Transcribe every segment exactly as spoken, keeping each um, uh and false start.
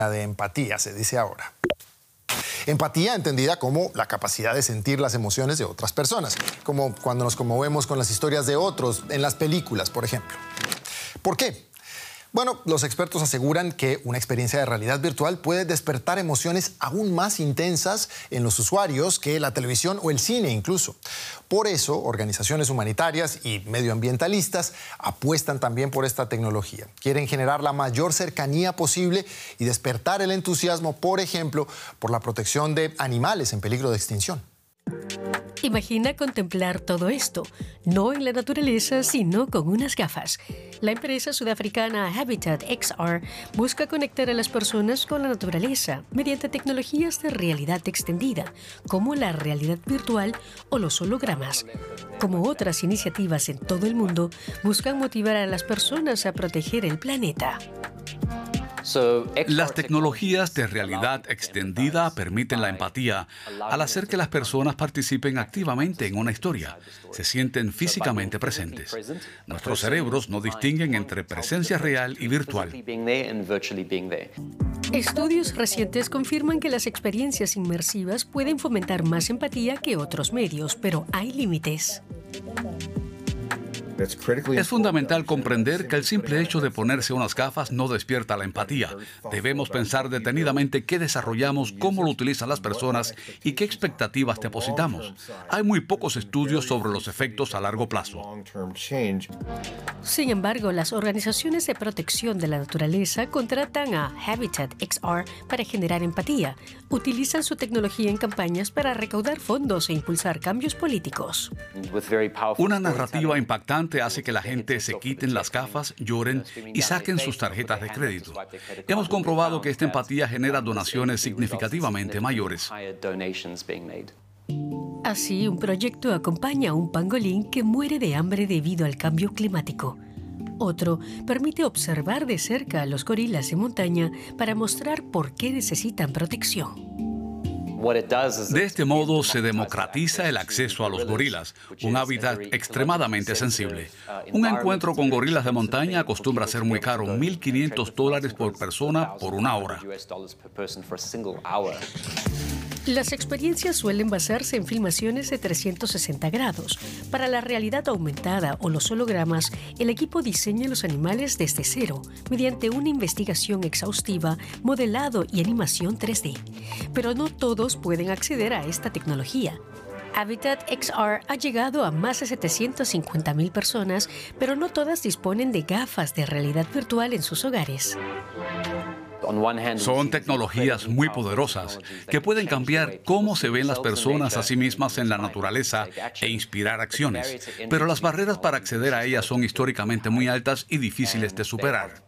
de empatía, se dice ahora. Empatía entendida como la capacidad de sentir las emociones de otras personas, como cuando nos conmovemos con las historias de otros, en las películas, por ejemplo. ¿Por qué? Bueno, los expertos aseguran que una experiencia de realidad virtual puede despertar emociones aún más intensas en los usuarios que la televisión o el cine incluso. Por eso, organizaciones humanitarias y medioambientalistas apuestan también por esta tecnología. Quieren generar la mayor cercanía posible y despertar el entusiasmo, por ejemplo, por la protección de animales en peligro de extinción. Imagina contemplar todo esto, no en la naturaleza, sino con unas gafas. La empresa sudafricana Habitat X R busca conectar a las personas con la naturaleza mediante tecnologías de realidad extendida, como la realidad virtual o los hologramas. Como otras iniciativas en todo el mundo, buscan motivar a las personas a proteger el planeta. Las tecnologías de realidad extendida permiten la empatía al hacer que las personas participen activamente en una historia, se sienten físicamente presentes. Nuestros cerebros no distinguen entre presencia real y virtual. Estudios recientes confirman que las experiencias inmersivas pueden fomentar más empatía que otros medios, pero hay límites. Es fundamental comprender que el simple hecho de ponerse unas gafas no despierta la empatía. Debemos pensar detenidamente qué desarrollamos, cómo lo utilizan las personas y qué expectativas depositamos. Hay muy pocos estudios sobre los efectos a largo plazo. Sin embargo, las organizaciones de protección de la naturaleza contratan a Habitat X R para generar empatía. Utilizan su tecnología en campañas para recaudar fondos e impulsar cambios políticos. Una narrativa impactante hace que la gente se quiten las gafas, lloren y saquen sus tarjetas de crédito. Hemos comprobado que esta empatía genera donaciones significativamente mayores. Así, un proyecto acompaña a un pangolín que muere de hambre debido al cambio climático. Otro permite observar de cerca a los gorilas de montaña para mostrar por qué necesitan protección. De este modo se democratiza el acceso a los gorilas, un hábitat extremadamente sensible. Un encuentro con gorilas de montaña acostumbra ser muy caro, mil quinientos dólares por persona por una hora. Las experiencias suelen basarse en filmaciones de trescientos sesenta grados. Para la realidad aumentada o los hologramas, el equipo diseña los animales desde cero, mediante una investigación exhaustiva, modelado y animación tres D. Pero no todos pueden acceder a esta tecnología. Habitat X R ha llegado a más de setecientas cincuenta mil personas, pero no todas disponen de gafas de realidad virtual en sus hogares. Son tecnologías muy poderosas que pueden cambiar cómo se ven las personas a sí mismas en la naturaleza e inspirar acciones, pero las barreras para acceder a ellas son históricamente muy altas y difíciles de superar.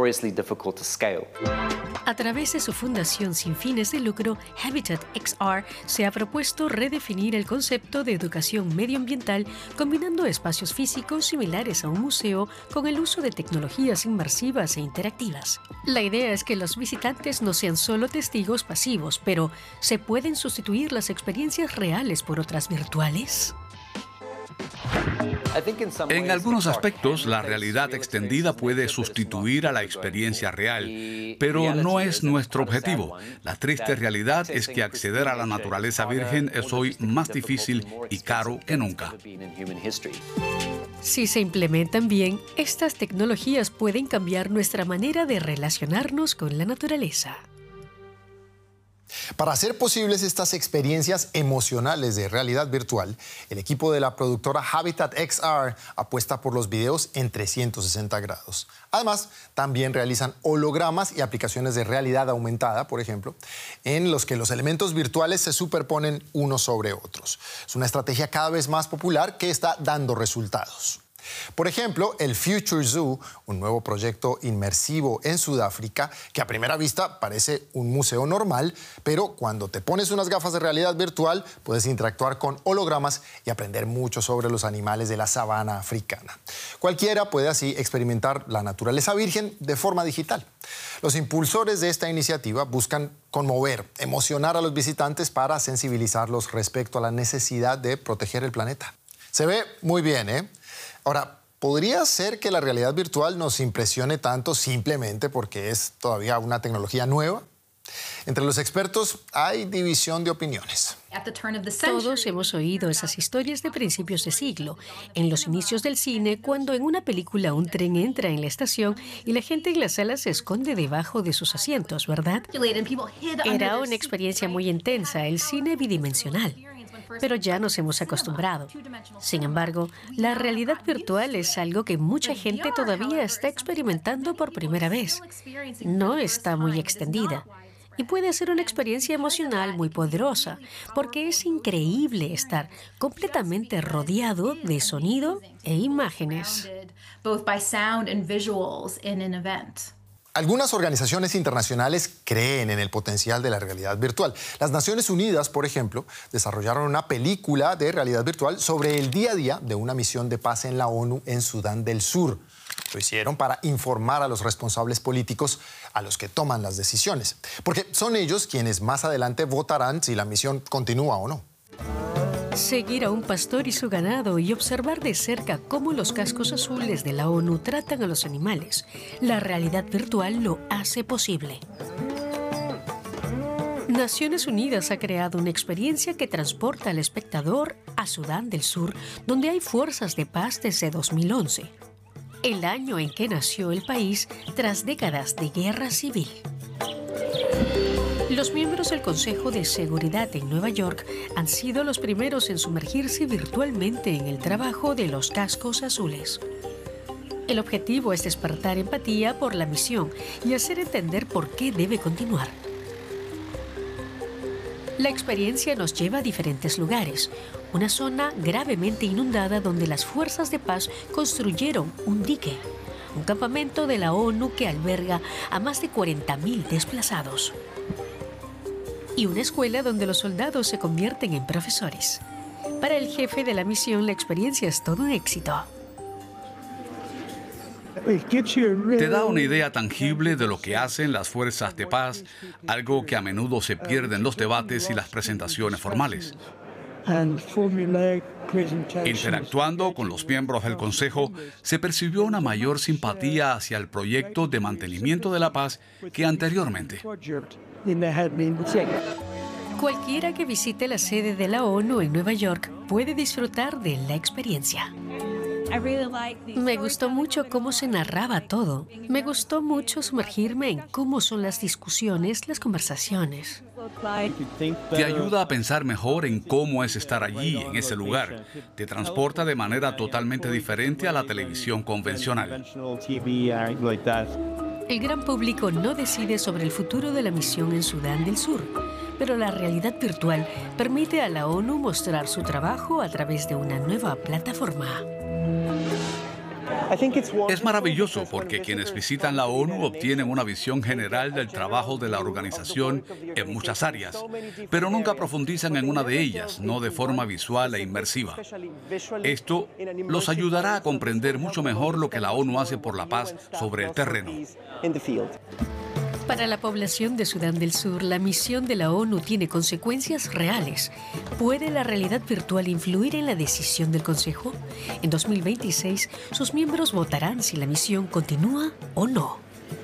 A través de su fundación sin fines de lucro, Habitat X R se ha propuesto redefinir el concepto de educación medioambiental combinando espacios físicos similares a un museo con el uso de tecnologías inmersivas e interactivas. La idea es que los visitantes no sean solo testigos pasivos, pero ¿se pueden sustituir las experiencias reales por otras virtuales? En algunos aspectos, la realidad extendida puede sustituir a la experiencia real, pero no es nuestro objetivo. La triste realidad es que acceder a la naturaleza virgen es hoy más difícil y caro que nunca. Si se implementan bien, estas tecnologías pueden cambiar nuestra manera de relacionarnos con la naturaleza. Para hacer posibles estas experiencias emocionales de realidad virtual, el equipo de la productora Habitat X R apuesta por los videos en trescientos sesenta grados. Además, también realizan hologramas y aplicaciones de realidad aumentada, por ejemplo, en los que los elementos virtuales se superponen unos sobre otros. Es una estrategia cada vez más popular que está dando resultados. Por ejemplo, el Future Zoo, un nuevo proyecto inmersivo en Sudáfrica, que a primera vista parece un museo normal, pero cuando te pones unas gafas de realidad virtual puedes interactuar con hologramas y aprender mucho sobre los animales de la sabana africana. Cualquiera puede así experimentar la naturaleza virgen de forma digital. Los impulsores de esta iniciativa buscan conmover, emocionar a los visitantes para sensibilizarlos respecto a la necesidad de proteger el planeta. Se ve muy bien, ¿eh? Ahora, ¿Podría ser que la realidad virtual nos impresione tanto simplemente porque es todavía una tecnología nueva? Entre los expertos hay división de opiniones. Todos hemos oído esas historias de principios de siglo, en los inicios del cine, cuando en una película un tren entra en la estación y la gente en la sala se esconde debajo de sus asientos, ¿verdad? Era una experiencia muy intensa, el cine bidimensional. Pero ya nos hemos acostumbrado. Sin embargo, la realidad virtual es algo que mucha gente todavía está experimentando por primera vez. No está muy extendida. Y puede ser una experiencia emocional muy poderosa, porque es increíble estar completamente rodeado de sonido e imágenes. Algunas organizaciones internacionales creen en el potencial de la realidad virtual. Las Naciones Unidas, por ejemplo, desarrollaron una película de realidad virtual sobre el día a día de una misión de paz en la ONU en Sudán del Sur. Lo hicieron para informar a los responsables políticos, a los que toman las decisiones, porque son ellos quienes más adelante votarán si la misión continúa o no. Seguir a un pastor y su ganado y observar de cerca cómo los cascos azules de la ONU tratan a los animales. La realidad virtual lo hace posible. Naciones Unidas ha creado una experiencia que transporta al espectador a Sudán del Sur, donde hay fuerzas de paz desde dos mil once. El año en que nació el país tras décadas de guerra civil. Los miembros del Consejo de Seguridad en Nueva York han sido los primeros en sumergirse virtualmente en el trabajo de los cascos azules. El objetivo es despertar empatía por la misión y hacer entender por qué debe continuar. La experiencia nos lleva a diferentes lugares. Una zona gravemente inundada donde las fuerzas de paz construyeron un dique. Un campamento de la ONU que alberga a más de cuarenta mil desplazados. Y una escuela donde los soldados se convierten en profesores. Para el jefe de la misión, la experiencia es todo un éxito. Te da una idea tangible de lo que hacen las fuerzas de paz, algo que a menudo se pierde en los debates y las presentaciones formales. Interactuando con los miembros del Consejo, se percibió una mayor simpatía hacia el proyecto de mantenimiento de la paz que anteriormente. Cualquiera que visite la sede de la ONU en Nueva York puede disfrutar de la experiencia. Me gustó mucho cómo se narraba todo. Me gustó mucho sumergirme en cómo son las discusiones, las conversaciones. Te ayuda a pensar mejor en cómo es estar allí, en ese lugar. Te transporta de manera totalmente diferente a la televisión convencional. El gran público no decide sobre el futuro de la misión en Sudán del Sur, pero la realidad virtual permite a la ONU mostrar su trabajo a través de una nueva plataforma. Es maravilloso porque quienes visitan la ONU obtienen una visión general del trabajo de la organización en muchas áreas, pero nunca profundizan en una de ellas, no de forma visual e inmersiva. Esto los ayudará a comprender mucho mejor lo que la ONU hace por la paz sobre el terreno. Para la población de Sudán del Sur, la misión de la ONU tiene consecuencias reales. ¿Puede la realidad virtual influir en la decisión del Consejo? En dos mil veintiséis, sus miembros votarán si la misión continúa o no.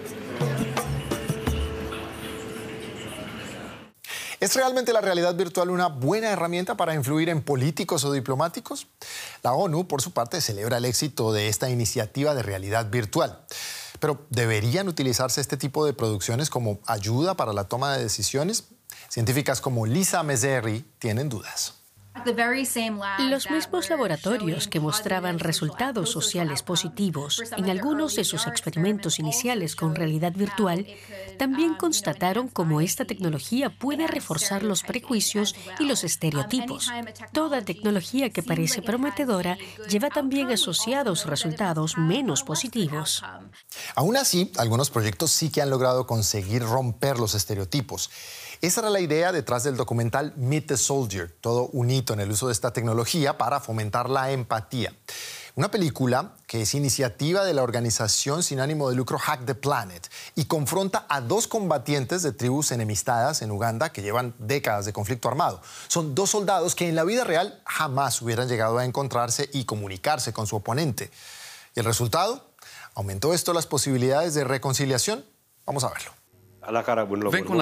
¿Es realmente la realidad virtual una buena herramienta para influir en políticos o diplomáticos? La ONU, por su parte, celebra el éxito de esta iniciativa de realidad virtual. Pero ¿deberían utilizarse este tipo de producciones como ayuda para la toma de decisiones? Científicas como Lisa Mezzeri tienen dudas. Los mismos laboratorios que mostraban resultados sociales positivos en algunos de sus experimentos iniciales con realidad virtual, también constataron cómo esta tecnología puede reforzar los prejuicios y los estereotipos. Toda tecnología que parece prometedora lleva también asociados resultados menos positivos. Aún así, algunos proyectos sí que han logrado conseguir romper los estereotipos. Esa era la idea detrás del documental Meet the Soldier, todo un hito en el uso de esta tecnología para fomentar la empatía. Una película que es iniciativa de la organización sin ánimo de lucro Hack the Planet y confronta a dos combatientes de tribus enemistadas en Uganda que llevan décadas de conflicto armado. Son dos soldados que en la vida real jamás hubieran llegado a encontrarse y comunicarse con su oponente. ¿Y el resultado? ¿Aumentó esto las posibilidades de reconciliación? Vamos a verlo. Ven con la